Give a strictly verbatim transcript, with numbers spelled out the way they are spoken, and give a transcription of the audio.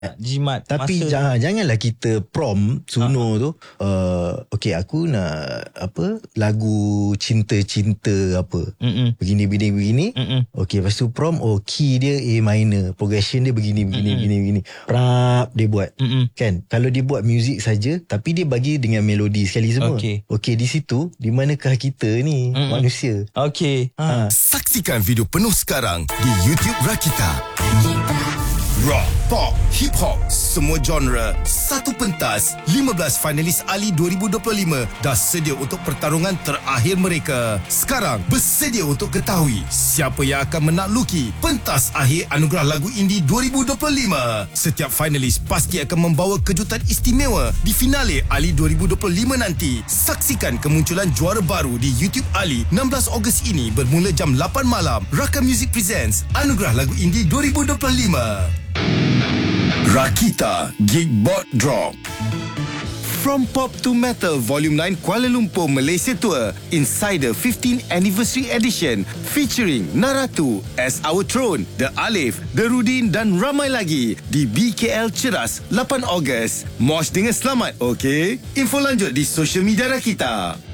Jimat Tapi masa. jangan, janganlah kita prom Suno ha. tu uh, okay, aku nak apa lagu cinta-cinta apa Mm-mm. begini begini begini Mm-mm. okay, lepas tu prom oh key dia A minor, progression dia begini begini Mm-mm. begini begini rap dia buat Mm-mm. kan. Kalau dia buat muzik saja tapi dia bagi dengan melodi sekali semua, okay, okay di situ di manakah kita ni Mm-mm. manusia. Okay ha. Saksikan video penuh sekarang di YouTube Rakita. Rock, pop, hip hop, semua genre, satu pentas. lima belas finalis Ali dua ribu dua puluh lima dah sedia untuk pertarungan terakhir mereka. Sekarang bersedia untuk ketahui siapa yang akan menakluki pentas akhir Anugerah Lagu Indie dua ribu dua puluh lima. Setiap finalis pasti akan membawa kejutan istimewa di finale Ali dua ribu dua puluh lima nanti. Saksikan kemunculan juara baru di YouTube Ali enam belas Ogos ini bermula jam lapan malam. Rakam Music presents Anugerah Lagu Indie dua ribu dua puluh lima. Rakita Gigbot Drop. From Pop to Metal Volume nine Kuala Lumpur Malaysia Tour Insider fifteenth Anniversary Edition featuring Naratu, As Our Throne, The Alif, The Rudin dan ramai lagi di B K L Ceras lapan Ogos. Mosh dengan selamat, okey? Info lanjut di social media Rakita.